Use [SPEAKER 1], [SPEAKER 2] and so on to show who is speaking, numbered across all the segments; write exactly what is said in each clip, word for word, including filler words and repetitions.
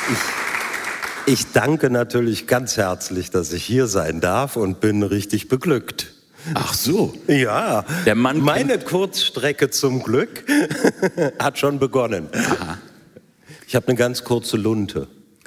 [SPEAKER 1] Ich, ich danke natürlich ganz herzlich, dass ich hier sein darf und bin richtig beglückt.
[SPEAKER 2] Ach so.
[SPEAKER 1] Ja,
[SPEAKER 2] Der Mann
[SPEAKER 1] meine Kurzstrecke zum Glück hat schon begonnen.
[SPEAKER 2] Aha.
[SPEAKER 1] Ich habe eine ganz kurze Lunte.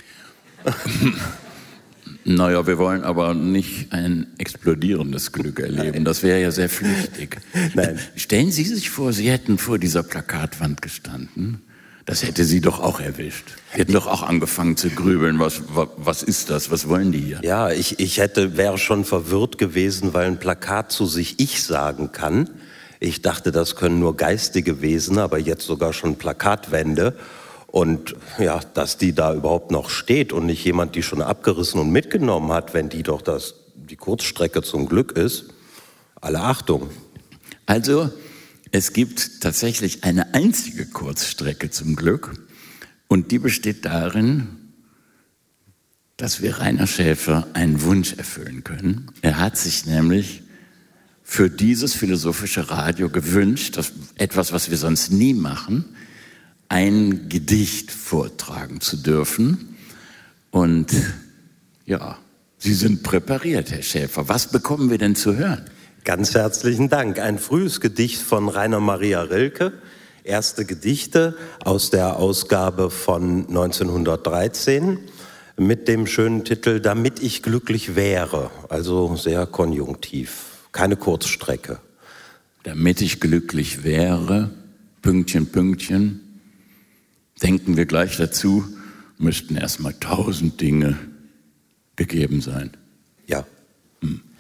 [SPEAKER 2] Naja, wir wollen aber nicht ein explodierendes Glück erleben. Nein. Das wäre ja sehr flüchtig.
[SPEAKER 1] Nein.
[SPEAKER 2] Stellen Sie sich vor, Sie hätten vor dieser Plakatwand gestanden. Das hätte Sie doch auch erwischt. Sie hätten doch auch angefangen zu grübeln. Was, was, was ist das? Was wollen die hier?
[SPEAKER 1] Ja, ich, ich hätte, wäre schon verwirrt gewesen, weil ein Plakat zu sich Ich sagen kann. Ich dachte, das können nur geistige Wesen, aber jetzt sogar schon Plakatwände. Und ja, dass die da überhaupt noch steht und nicht jemand die schon abgerissen und mitgenommen hat, wenn die doch das, die Kurzstrecke zum Glück ist. Alle Achtung.
[SPEAKER 2] Also, es gibt tatsächlich eine einzige Kurzstrecke zum Glück. Und die besteht darin, dass wir Rainer Schäfer einen Wunsch erfüllen können. Er hat sich nämlich für dieses philosophische Radio gewünscht, dass etwas, was wir sonst nie machen, ein Gedicht vortragen zu dürfen. Und ja, Sie sind präpariert, Herr Schäfer. Was bekommen wir denn zu hören?
[SPEAKER 1] Ganz herzlichen Dank. Ein frühes Gedicht von Rainer Maria Rilke. Erste Gedichte aus der Ausgabe von neunzehnhundertdreizehn mit dem schönen Titel Damit ich glücklich wäre. Also sehr konjunktiv. Keine Kurzstrecke.
[SPEAKER 2] Damit ich glücklich wäre, Pünktchen, Pünktchen. Denken wir gleich dazu, müssten erstmal tausend Dinge gegeben sein.
[SPEAKER 1] Ja.
[SPEAKER 2] Hm.